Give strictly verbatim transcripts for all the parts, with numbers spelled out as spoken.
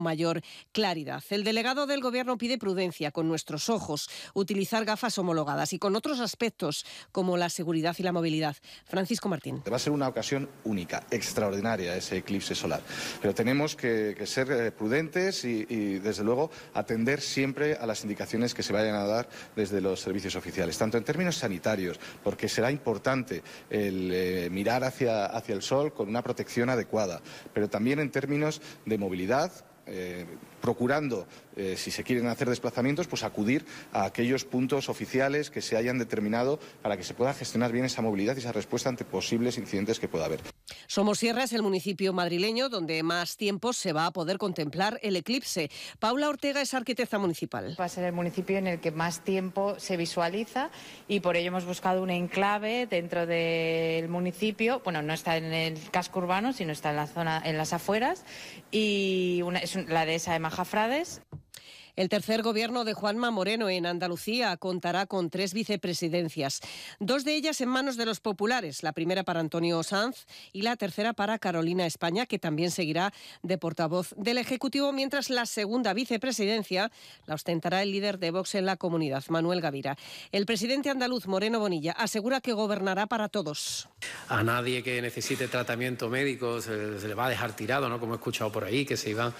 mayor claridad. El delegado del Gobierno pide prudencia con nuestros ojos, utilizar gafas homologadas y con otros aspectos como la seguridad y la movilidad. Francisco Martín. Va a ser una ocasión única, extraordinaria ese eclipse solar, pero tenemos que, que ser prudentes y, y desde luego atender siempre a las indicaciones que se vayan a dar desde los servicios oficiales, tanto en términos sanitarios, porque será importante el eh, mirar hacia, hacia el sol con una protección adecuada, pero también en términos de movilidad, Eh, procurando, eh, si se quieren hacer desplazamientos, pues acudir a aquellos puntos oficiales que se hayan determinado para que se pueda gestionar bien esa movilidad y esa respuesta ante posibles incidentes que pueda haber. Somosierra es el municipio madrileño donde más tiempo se va a poder contemplar el eclipse. Paula Ortega es arquitecta municipal. Va a ser el municipio en el que más tiempo se visualiza y por ello hemos buscado un enclave dentro del municipio. Bueno, no está en el casco urbano, sino está en la zona, en las afueras, y una, es la dehesa de Majafrades. El tercer gobierno de Juanma Moreno en Andalucía contará con tres vicepresidencias, dos de ellas en manos de los populares, la primera para Antonio Sanz y la tercera para Carolina España, que también seguirá de portavoz del Ejecutivo, mientras la segunda vicepresidencia la ostentará el líder de Vox en la comunidad, Manuel Gavira. El presidente andaluz, Moreno Bonilla, asegura que gobernará para todos. A nadie que necesite tratamiento médico se, se le va a dejar tirado, ¿no? Como he escuchado por ahí, que se iban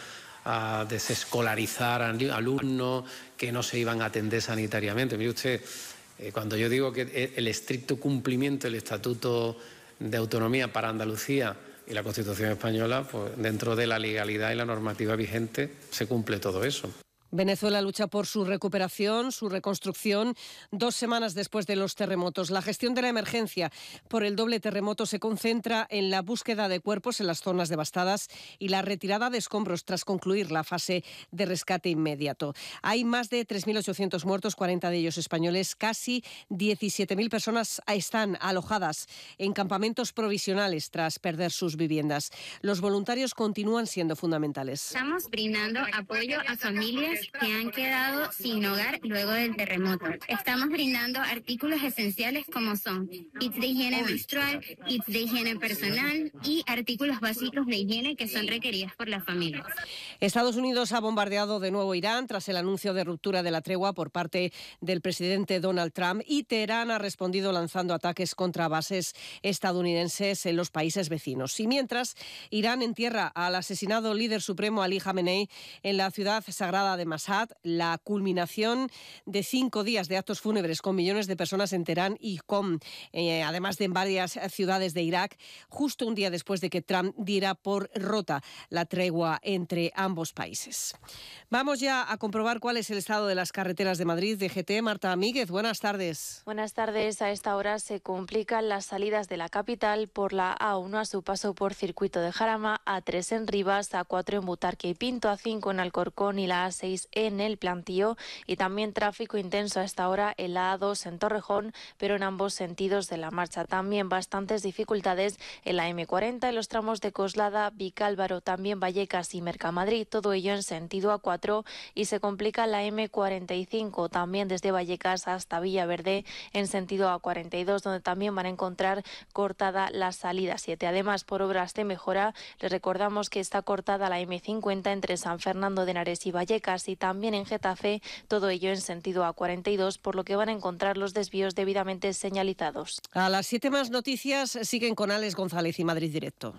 a desescolarizar a alumnos, que no se iban a atender sanitariamente. Mire usted, eh, cuando yo digo que el estricto cumplimiento del Estatuto de Autonomía para Andalucía y la Constitución española, pues dentro de la legalidad y la normativa vigente se cumple todo eso. Venezuela lucha por su recuperación, su reconstrucción, dos semanas después de los terremotos. La gestión de la emergencia por el doble terremoto se concentra en la búsqueda de cuerpos en las zonas devastadas y la retirada de escombros tras concluir la fase de rescate inmediato. Hay más de tres mil ochocientos muertos, cuarenta de ellos españoles. Casi diecisiete mil personas están alojadas en campamentos provisionales tras perder sus viviendas. Los voluntarios continúan siendo fundamentales. Estamos brindando apoyo a familias que han quedado sin hogar luego del terremoto. Estamos brindando artículos esenciales como son kits de higiene menstrual, kits de higiene personal y artículos básicos de higiene que son requeridos por las familias. Estados Unidos ha bombardeado de nuevo Irán tras el anuncio de ruptura de la tregua por parte del presidente Donald Trump, y Teherán ha respondido lanzando ataques contra bases estadounidenses en los países vecinos. Y mientras, Irán entierra al asesinado líder supremo Ali Jamenei en la ciudad sagrada de Mashhad, la culminación de cinco días de actos fúnebres con millones de personas en Teherán y Qom, eh, además de en varias ciudades de Irak, justo un día después de que Trump diera por rota la tregua entre ambos países. Vamos ya a comprobar cuál es el estado de las carreteras de Madrid. D G T, Marta Míguez, buenas tardes. Buenas tardes. A esta hora se complican las salidas de la capital por la A uno a su paso por Circuito de Jarama, A tres en Rivas, A cuatro en Butarque y Pinto, A cinco en Alcorcón y la A seis en El Plantío, y también tráfico intenso a esta hora en la A dos en Torrejón, pero en ambos sentidos de la marcha. También bastantes dificultades en la eme cuarenta, en los tramos de Coslada, Vicálvaro, también Vallecas y Mercamadrid, todo ello en sentido A cuatro, y se complica la eme cuarenta y cinco, también desde Vallecas hasta Villaverde en sentido A cuarenta y dos, donde también van a encontrar cortada la salida siete. Además, por obras de mejora, les recordamos que está cortada la eme cincuenta entre San Fernando de Henares y Vallecas, y también en Getafe, todo ello en sentido A cuarenta y dos, por lo que van a encontrar los desvíos debidamente señalizados. A las siete más noticias siguen con Alex González y Madrid Directo.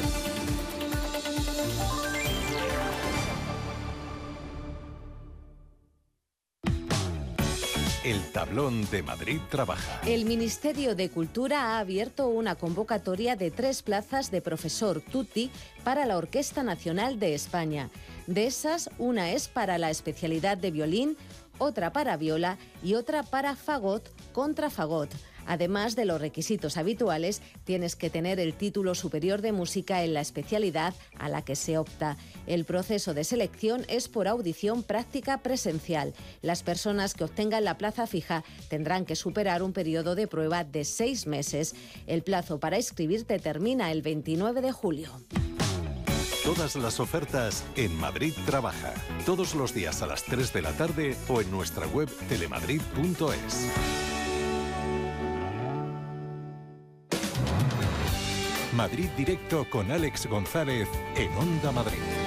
El tablón de Madrid trabaja. El Ministerio de Cultura ha abierto una convocatoria de tres plazas de profesor tutti para la Orquesta Nacional de España. De esas, una es para la especialidad de violín, otra para viola y otra para fagot, contrafagot. Además de los requisitos habituales, tienes que tener el título superior de música en la especialidad a la que se opta. El proceso de selección es por audición práctica presencial. Las personas que obtengan la plaza fija tendrán que superar un periodo de prueba de seis meses. El plazo para inscribirte termina el veintinueve de julio. Todas las ofertas en Madrid Trabaja. Todos los días a las tres de la tarde o en nuestra web telemadrid punto es. Madrid Directo con Alex González en Onda Madrid.